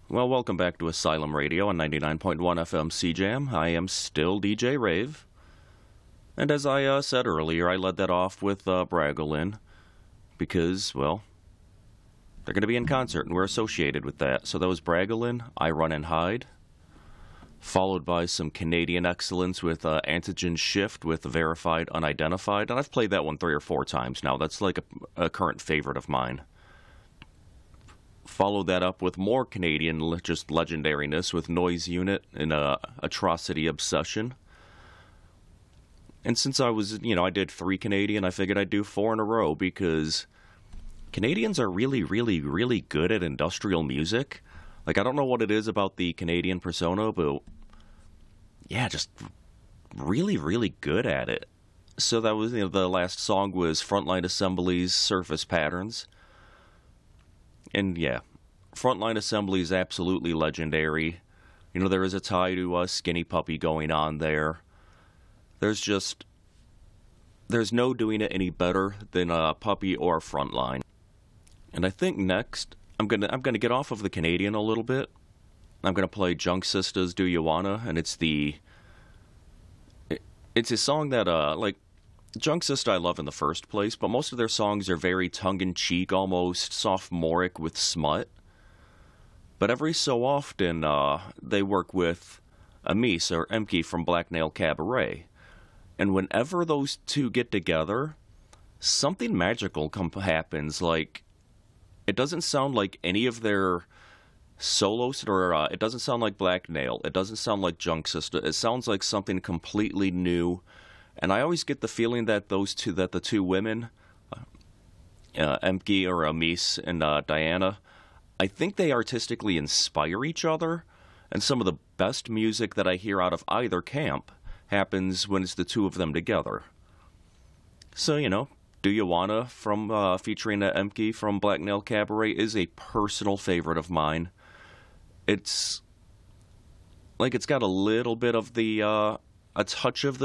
Well, welcome back to Asylum Radio on 99.1 FM CJAM. I am still DJ Rave. And as I said earlier, I led that off with Bragolin because, well, they're going to be in concert and we're associated with that. So that was Bragolin, I Run and Hide, followed by some Canadian excellence with Antigen Shift with Verified Unidentified. And I've played that one 3 or 4 times now. That's like a current favorite of mine. Followed that up with more Canadian, just legendariness with Noise Unit and Atrocity Obsession. And since I did 3 Canadian, I figured I'd do 4 in a row because Canadians are really, really, really good at industrial music. Like, I don't know what it is about the Canadian persona, but yeah, just really, really good at it. So that was, the last song was Frontline Assembly's Surface Patterns. And yeah, Frontline Assembly is absolutely legendary. There is a tie to Skinny Puppy going on there. There's no doing it any better than Puppy or Frontline. And I think next, I'm gonna get off of the Canadian a little bit. I'm gonna play Junk Sisters Do You Wanna, and it's a song that Junk Sister I love in the first place, but most of their songs are very tongue-in-cheek, almost sophomoric with smut. But every so often, they work with Amis or Emke from Black Nail Cabaret. And whenever those two get together, something magical happens. Like, it doesn't sound like any of their solos, or it doesn't sound like Black Nail. It doesn't sound like Junk Sister. It sounds like something completely new. And I always get the feeling that the two women, Emke or Amis and Diana, I think they artistically inspire each other. And some of the best music that I hear out of either camp happens when it's the two of them together. So, Do You Wanna from featuring Emke from Black Nail Cabaret is a personal favorite of mine. It's got a little bit of a touch of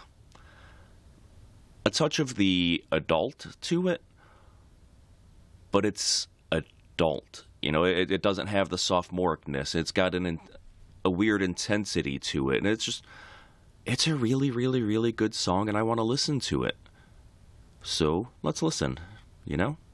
the adult to it, but it's adult. It doesn't have the sophomoricness. It's got a weird intensity to it, and it's a really, really, really good song, and I want to listen to it. So let's listen,